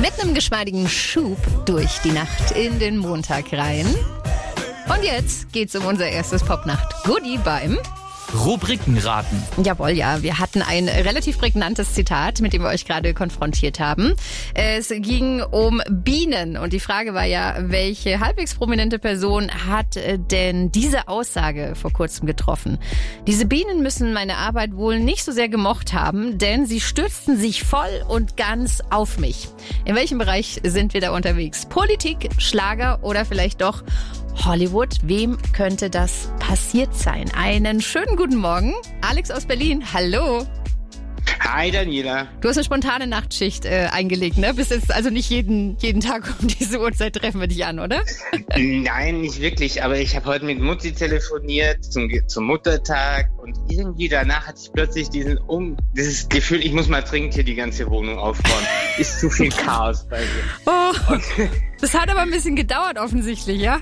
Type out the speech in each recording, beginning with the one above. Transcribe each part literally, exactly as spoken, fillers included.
Mit einem geschmeidigen Schub durch die Nacht in den Montag rein. Und jetzt geht's um unser erstes Popnacht-Goodie beim Rubrikenraten. Jawohl, ja. Wir hatten ein relativ prägnantes Zitat, mit dem wir euch gerade konfrontiert haben. Es ging um Bienen und die Frage war ja, welche halbwegs prominente Person hat denn diese Aussage vor kurzem getroffen? Diese Bienen müssen meine Arbeit wohl nicht so sehr gemocht haben, denn sie stürzten sich voll und ganz auf mich. In welchem Bereich sind wir da unterwegs? Politik, Schlager oder vielleicht doch Hollywood? Wem könnte das passiert sein? Einen schönen guten Morgen. Alex aus Berlin, hallo. Hi Daniela. Du hast eine spontane Nachtschicht äh, eingelegt, ne? Bist jetzt also nicht jeden, jeden Tag um diese Uhrzeit treffen wir dich an, oder? Nein, nicht wirklich, aber ich habe heute mit Mutti telefoniert zum, zum Muttertag und irgendwie danach hatte ich plötzlich diesen um, dieses Gefühl, ich muss mal dringend hier die ganze Wohnung aufbauen. Ist zu viel Chaos bei mir. Oh, und, das hat aber ein bisschen gedauert offensichtlich, ja?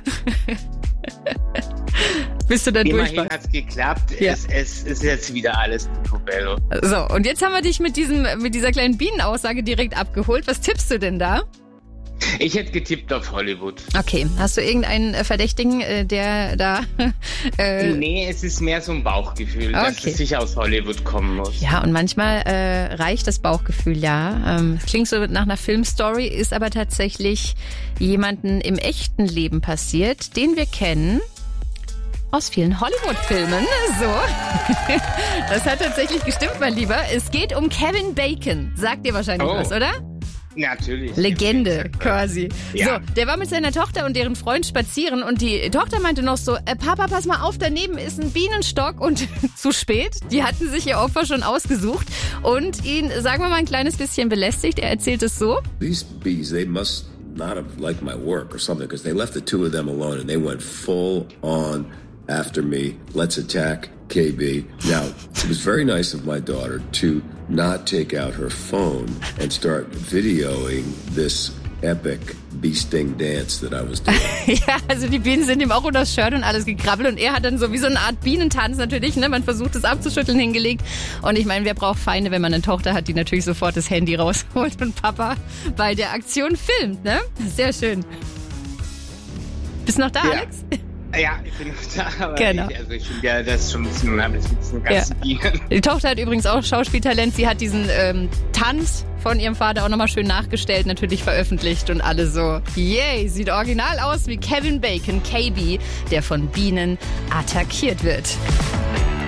Bist du dann durch? Immerhin hat's geklappt. Ja. Es, es ist jetzt wieder alles picobello. So, und jetzt haben wir dich mit diesem, mit dieser kleinen Bienenaussage direkt abgeholt. Was tippst du denn da? Ich hätte getippt auf Hollywood. Okay, hast du irgendeinen Verdächtigen, der da... Äh, nee, es ist mehr so ein Bauchgefühl, okay, dass es sicher aus Hollywood kommen muss. Ja, und manchmal äh, reicht das Bauchgefühl, ja. Ähm, es klingt so nach einer Filmstory, ist aber tatsächlich jemanden im echten Leben passiert, den wir kennen aus vielen Hollywood-Filmen. So, das hat tatsächlich gestimmt, mein Lieber. Es geht um Kevin Bacon. Sagt dir wahrscheinlich oh. was, oder? Natürlich. Legende, quasi. Ja. So, der war mit seiner Tochter und deren Freund spazieren und die Tochter meinte noch so, äh, Papa, pass mal auf, daneben ist ein Bienenstock und zu spät. Die hatten sich ihr Opfer schon ausgesucht und ihn, sagen wir mal, ein kleines bisschen belästigt. Er erzählt es so. These bees, they must not have liked my work or something because they left the two of them alone and they went full on after me. Let's attack K B. Now, it was very nice of my daughter to not take out her phone and start videoing this epic bee sting dance that I was doing. Ja, also die Bienen sind ihm auch unter das Shirt und alles gekrabbelt und er hat dann so wie so eine Art Bienentanz natürlich, ne? Man versucht es abzuschütteln, hingelegt. Und ich meine, wer braucht Feinde, wenn man eine Tochter hat, die natürlich sofort das Handy rausholt und Papa bei der Aktion filmt, ne? Sehr schön. Bist du noch da, ja. Alex? Ja, ich bin noch da, aber genau. ich, also ich finde ja das schon ein bisschen unheimlich mit diesen ganzen ja. Bienen. Die Tochter hat übrigens auch Schauspieltalent. Sie hat diesen ähm, Tanz von ihrem Vater auch nochmal schön nachgestellt, natürlich veröffentlicht und alle so, yay, sieht original aus wie Kevin Bacon, K B, der von Bienen attackiert wird.